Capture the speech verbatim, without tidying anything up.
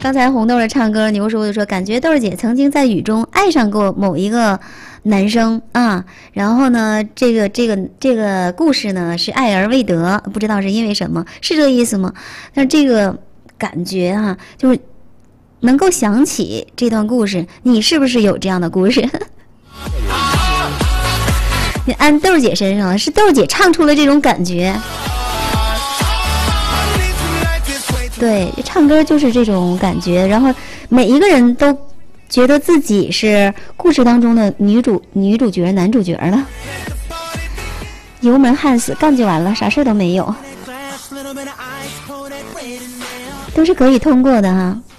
刚才红豆儿唱歌，牛叔就说，感觉豆儿姐曾经在雨中爱上过某一个男生啊，然后呢，这个这个这个故事呢是爱而未得，不知道是因为什么，是这个意思吗？但是这个感觉哈、啊，就是能够想起这段故事，你是不是有这样的故事？你按豆儿姐身上了，是豆儿姐唱出了这种感觉。对，唱歌就是这种感觉，然后每一个人都觉得自己是故事当中的女主、女主角、男主角了。油门焊死，干就完了，啥事都没有，都是可以通过的哈。